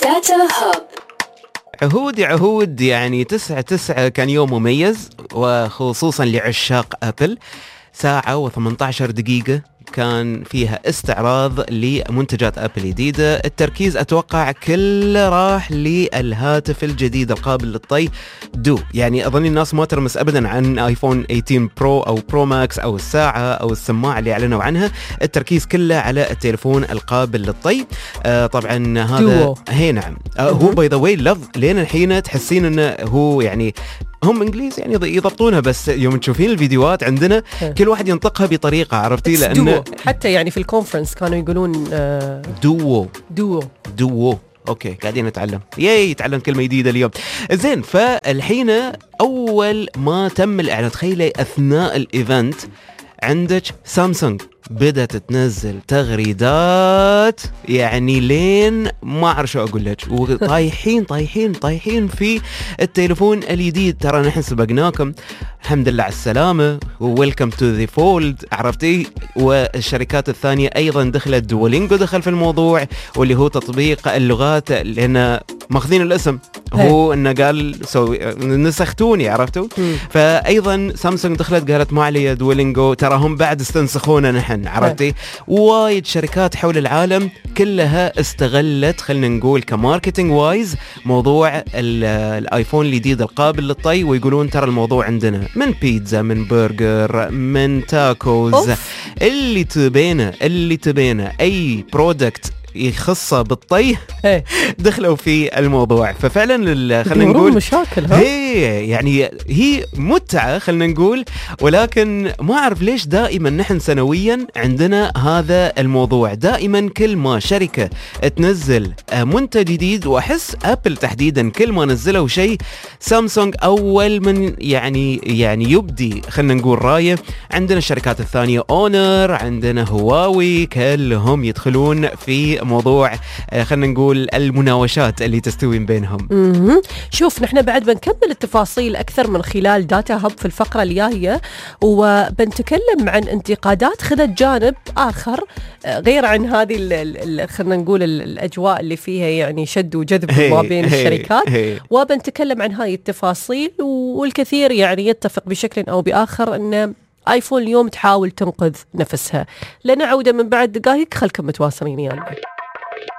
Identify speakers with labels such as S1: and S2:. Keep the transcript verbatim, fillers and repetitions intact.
S1: داتا هاب.
S2: عهود يا عهود، يعني تسعة تسعة كان يوم مميز وخصوصا لعشاق أبل. ساعة وثمانية عشر دقيقة كان فيها استعراض لمنتجات أبل جديدة. التركيز أتوقع كله راح للهاتف الجديد القابل للطي دو. يعني أظن الناس ما ترمس أبدا عن آيفون ثمانية عشر برو أو برو ماكس أو الساعة أو السماعة اللي أعلنوا عنها. التركيز كله على التليفون القابل للطي. آه طبعا هذا هي نعم. آه هو باي ذا واي لفظ لين الحين تحسين انه هو يعني هم انجليزي يعني يضبطونها، بس يوم تشوفين الفيديوهات عندنا كل واحد ينطقها بطريقه، عرفتي؟ لانه
S3: حتى يعني في الكونفرنس كانوا يقولون آه
S2: دوو
S3: دوو
S2: دوو اوكي قاعدين نتعلم، ياي يتعلم كلمه جديده اليوم. زين، فالحين اول ما تم الاعلان، تخيلي اثناء الايفنت عندك سامسونج بدأت تنزل تغريدات يعني لين ما أعرف شو أقول لك، وطايحين طايحين طايحين في التليفون الجديد. ترى نحن سبقناكم، الحمد لله على السلامة، وويلكم تو ذا فولد، عرفتي؟ والشركات الثانية أيضا دخلت، دولينجو دخل في الموضوع، واللي هو تطبيق اللغات، لأن ماخذين الاسم هو انه قال سو نسختوني، عرفتوا؟ فايضا سامسونج دخلت قالت ما علي دولينجو، ترى هم بعد استنسخونا نحن، عرفتي؟ وايد شركات حول العالم كلها استغلت، خلينا نقول كماركتينج وايز، موضوع الايفون الجديد القابل للطي، ويقولون ترى الموضوع عندنا من بيتزا، من برجر، من تاكوز، أوف. اللي تبينه اللي تبينه اي برودكت يخصه بالطي دخلوا في الموضوع. ففعلا خلينا نقول
S3: مشاكل،
S2: هي يعني هي متعة خلينا نقول، ولكن ما أعرف ليش دائما نحن سنويا عندنا هذا الموضوع. دائما كل ما شركة تنزل منتج جديد، وأحس أبل تحديدا كل ما نزلوا شيء سامسونج أول من يعني يعني يبدي خلينا نقول راية. عندنا الشركات الثانية اونر، عندنا هواوي، كلهم يدخلون في موضوع خلينا نقول المناوشات اللي تستوي بينهم.
S3: م-م. شوف، نحن بعد بنكمل التفاصيل أكثر من خلال داتا هب في الفقرة الجاية، وبنتكلم عن انتقادات خذت جانب آخر غير عن هذه خلينا نقول الأجواء اللي فيها يعني شد وجذب ما بين الشركات، وبنتكلم عن هاي التفاصيل. والكثير يعني يتفق بشكل أو بآخر أن آيفون اليوم تحاول تنقذ نفسها. لنعود من بعد دقائق، خلكم متواصلين يعني.